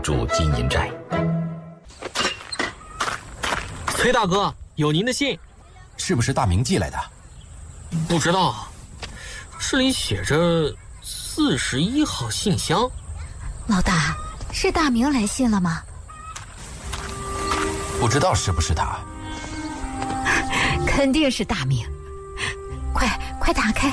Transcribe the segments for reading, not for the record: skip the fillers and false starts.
住金银寨。 崔大哥，有您的信。 是不是大明寄来的？ 不知道，这里写着41号信箱。 老大，是大明来信了吗？ 不知道是不是他。 肯定是大明，快打开。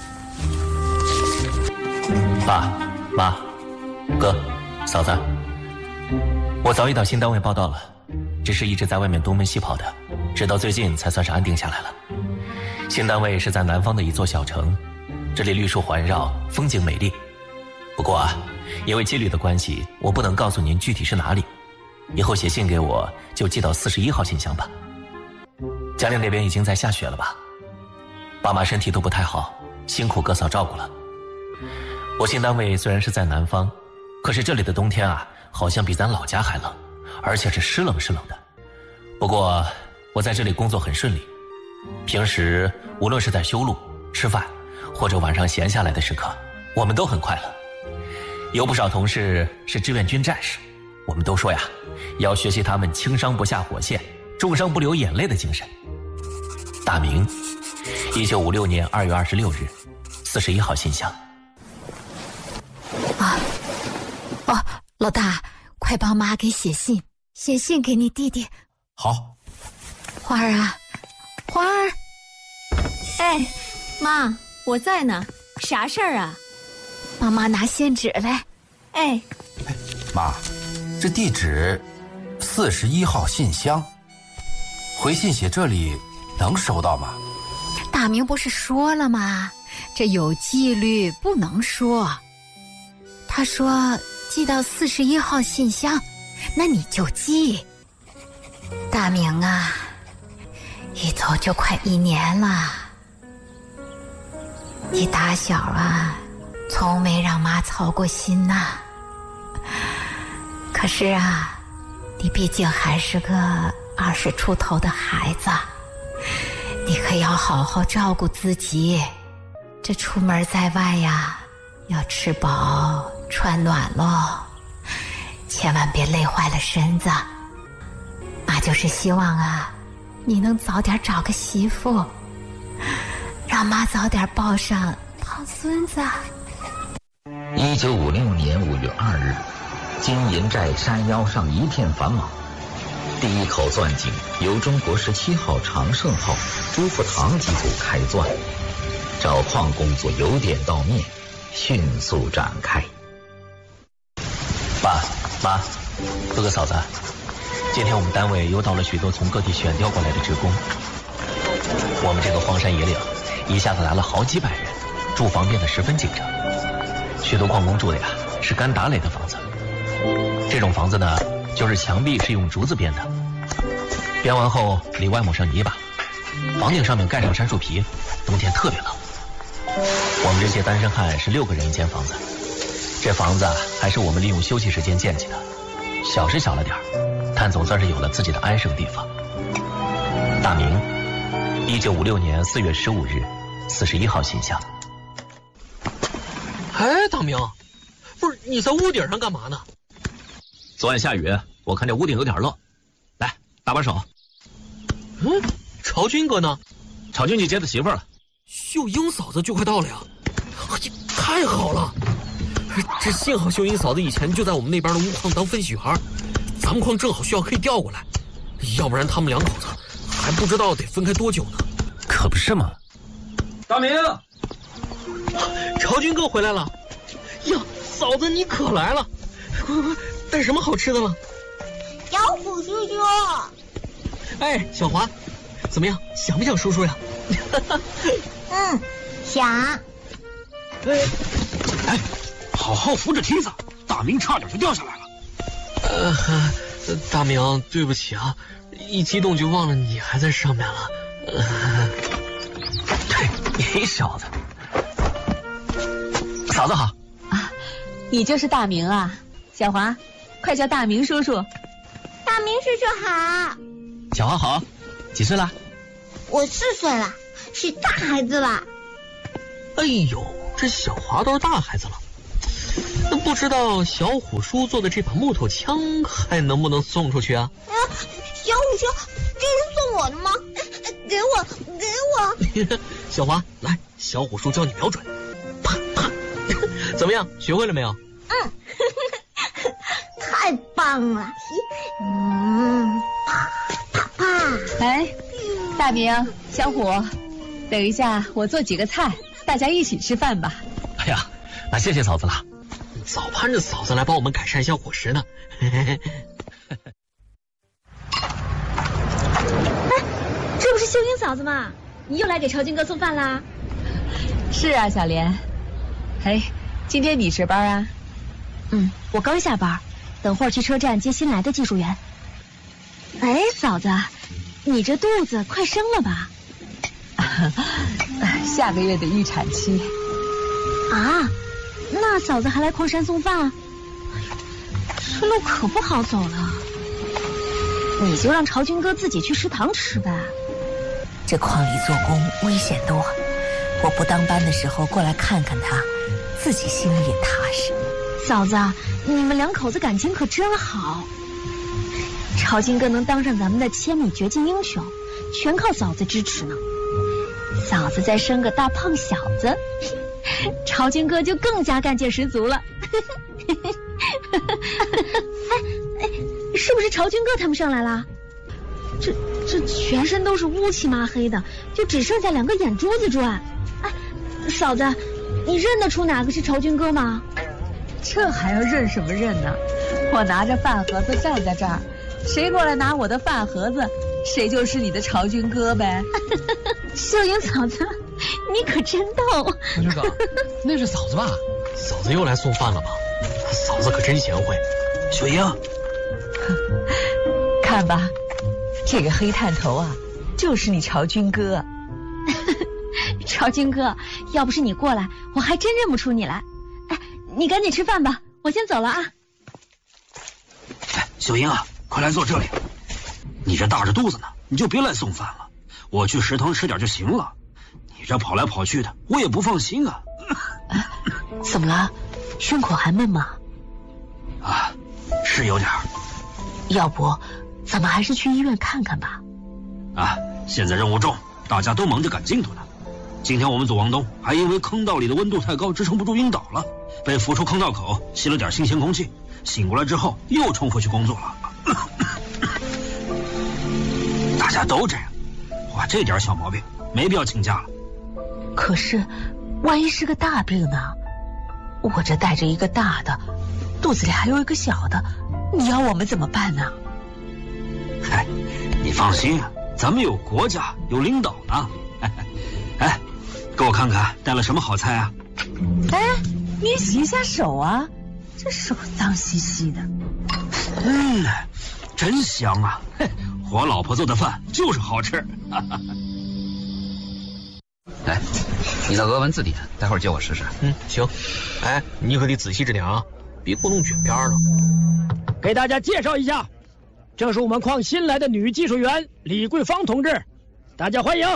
爸妈哥嫂子，我早已到新单位报到了，只是一直在外面东奔西跑的，直到最近才算是安定下来了。新单位是在南方的一座小城，这里绿树环绕，风景美丽。不过啊，因为纪律的关系，我不能告诉您具体是哪里，以后写信给我就寄到41号信箱吧。家里那边已经在下雪了吧？爸妈身体都不太好，辛苦哥嫂照顾了。我新单位虽然是在南方，可是这里的冬天啊，好像比咱老家还冷，而且是湿冷湿冷的。不过我在这里工作很顺利，平时无论是在修路、吃饭，或者晚上闲下来的时刻，我们都很快乐。有不少同事是志愿军战士，我们都说呀，要学习他们轻伤不下火线，重伤不流眼泪的精神。大明1956年2月26日41号信箱。 老大，快帮妈给写信给你弟弟。 好。 花儿啊，花儿。 哎，妈，我在呢，啥事儿啊？ 帮妈拿信纸来。 哎， 妈，这地址41号信箱，回信写这里能收到吗？ 大明不是说了吗？这有纪律，不能说。他说寄到41号信箱，那你就寄。大明啊，一走就快1年了，你打小啊，从没让妈操过心呐。可是啊，你毕竟还是个20出头的孩子，你可要好好照顾自己。这出门在外呀，要吃饱穿暖喽，千万别累坏了身子。妈就是希望啊，你能早点找个媳妇，让妈早点抱上胖孙子。 1956年5月2日，金银寨山腰上一片繁忙。第一口钻井由中国17号长盛号朱福堂机组开钻，找矿工作由点到面，迅速展开。 爸妈哥哥嫂子，今天我们单位又到了许多从各地选调过来的职工。我们这个荒山野岭一下子来了好几百人，住房变得十分紧张。许多矿工住的呀是干打垒的房子，这种房子呢，就是墙壁是用竹子编的，编完后里外抹上泥巴，房顶上面盖上杉树皮，冬天特别冷。我们这些单身汉是6个人一间房子，这房子还是我们利用休息时间建起的，小是小了点但总算是有了自己的安生地方。大明1956年4月15日41号信箱。 哎，大明，不是你在屋顶上干嘛呢？ 昨晚下雨，我看这屋顶有点漏，来搭把手。 朝军哥呢？ 朝军去接他媳妇了。 秀英嫂子就快到了呀！太好了，这幸好秀英嫂子以前就在我们那边的钨矿当分析员，咱们矿正好需要可以调过来，要不然他们2口子还不知道得分开多久呢。 可不是嘛。 大明，朝军哥回来了呀！嫂子你可来了，快带什么好吃的了？ 小虎叔叔。 哎，小华，怎么样，想不想叔叔呀？ 想。 哎，好好扶着梯子，大明差点就掉下来了。 大明，对不起啊，一激动就忘了你还在上面了。 你小子。嫂子好啊，你就是大明啊？小华，快叫大明叔叔。 大明叔叔好。 小华好，几岁了？ 我4岁了，是大孩子了。 哎呦，这小华都是大孩子了。 不知道小虎叔做的这把木头枪还能不能送出去啊？ 小虎说：“这是送我的吗？给我！” 小华，来，小虎叔教你瞄准，啪啪，怎么样？学会了没有？ 太棒了！啪啪啪！ 哎，大明、小虎，等一下我做几个菜，大家一起吃饭吧。 哎呀，那谢谢嫂子了。 早盼着嫂子来帮我们改善一下伙食呢。 这不是秀英嫂子吗？你又来给朝军哥送饭啦？ 是啊，小莲。哎，今天你值班啊？ 我刚下班，等会儿去车站接新来的技术员。哎，嫂子，你这肚子快生了吧？ 下个月的预产期。 啊，那嫂子还来矿山送饭？这路可不好走了。你就让朝军哥自己去食堂吃呗。 这矿里做工危险多，我不当班的时候过来看看他，自己心里也踏实。 嫂子，你们两口子感情可真好。朝军哥能当上咱们的千米掘金英雄，全靠嫂子支持呢。嫂子再生个大胖小子，朝军哥就更加干劲十足了。哎，是不是朝军哥他们上来了？这全身都是乌漆麻黑的，就只剩下2个眼珠子转。哎，嫂子，你认得出哪个是朝军哥吗？ 这还要认什么认呢？我拿着饭盒子站在这儿，谁过来拿我的饭盒子，谁就是你的朝军哥呗。 秀英嫂子，你可真逗。 王局长，那是嫂子吧？嫂子又来送饭了吧？嫂子可真贤惠。 秀英， 看吧，这个黑探头啊，就是你朝军哥。 朝军哥，要不是你过来，我还真认不出你来。哎，你赶紧吃饭吧，我先走了啊。 哎，秀英啊，快来坐这里。你这大着肚子呢，你就别来送饭了，我去食堂吃点就行了。你这跑来跑去的，我也不放心啊。 怎么了？胸口还闷吗？ 啊，是有点儿。 要不，咱们还是去医院看看吧。 啊，现在任务重，大家都忙着赶进度呢。今天我们组王东还因为坑道里的温度太高，支撑不住晕倒了，被扶出坑道口，吸了点新鲜空气，醒过来之后又冲回去工作了。大家都这样，哇，这点小毛病没必要请假了。 可是，万一是个大病呢？我这带着一个大的，肚子里还有一个小的，你要我们怎么办呢？ 嗨，你放心啊，咱们有国家有领导呢。哎，给我看看带了什么好菜啊？ 哎，你洗一下手啊，这手脏兮兮的。 真香啊！我老婆做的饭就是好吃。 来，你的俄文字典，待会儿借我试试。 行。哎，你可得仔细着点啊，别给我弄卷边了。 给大家介绍一下，这是我们矿新来的女技术员李桂芳同志，大家欢迎。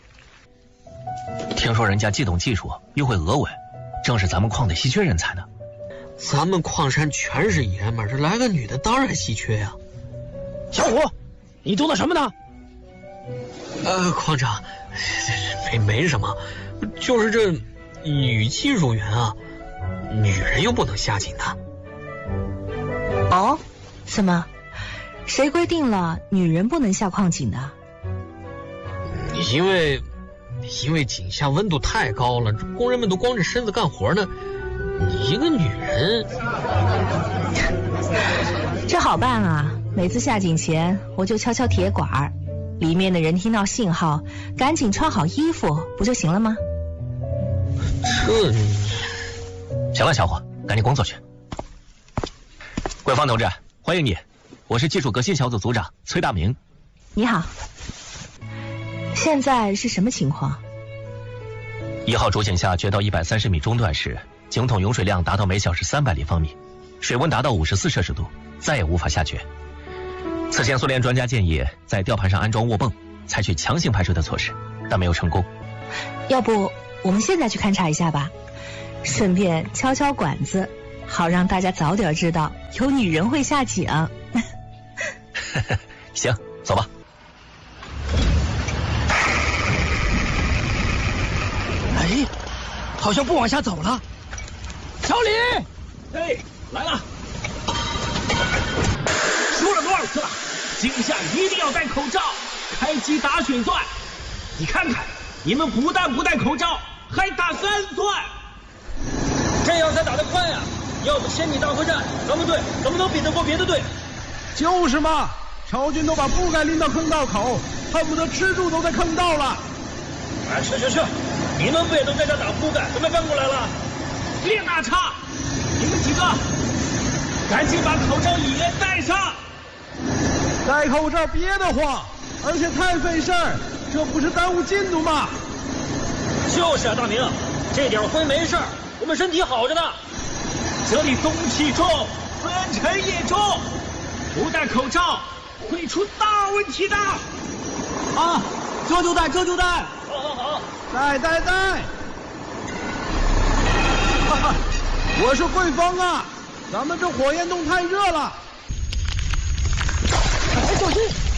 听说人家既懂技术又会俄文，正是咱们矿的稀缺人才呢。 咱们矿山全是爷们儿，这来个女的当然稀缺呀。 小虎，你做的什么呢？ 矿长，没什么，就是这女技术员啊，女人又不能下井的。 哦，怎么？谁规定了女人不能下矿井的？ 因为井下温度太高了，工人们都光着身子干活呢。你一个女人， 这好办啊！每次下井前，我就敲敲铁管，里面的人听到信号，赶紧穿好衣服，不就行了吗？ 行了，小伙，赶紧工作去。桂芳同志，欢迎你，我是技术革新小组组长崔大明。 你好。现在是什么情况 ？1号主井下掘到130米中段时，井筒涌水量达到每小时300立方米，水温达到54摄氏度，再也无法下掘。此前苏联专家建议在吊盘上安装卧泵，采取强行排水的措施，但没有成功。 要不我们现在去勘察一下吧，顺便敲敲管子， 好让大家早点知道有女人会下井。 行，走吧。 哎，好像不往下走了。小李， 哎，来了。说了多少次了，今夏一定要戴口罩，开机打血钻。你看看，你们不但不戴口罩，还打3钻。这样才打得快啊！要不千米大会战，咱们队怎么能比得过别的队？ 就是嘛，朝军都把布盖拎到坑道口，恨不得吃住都在坑道了。 哎，去，你们不也都在这打布盖，怎么搬过来了？别打岔！你们几个，赶紧把口罩也戴上。 戴口罩别的慌，而且太费事儿，这不是耽误进度吗？ 就是啊，大明，这点灰没事儿，我们身体好着呢。这里东气重，粉尘也重，不戴口罩会出大问题的。 啊，这就戴。 好。 戴。哈哈，我是汇丰啊，咱们这火焰洞太热了。 小心！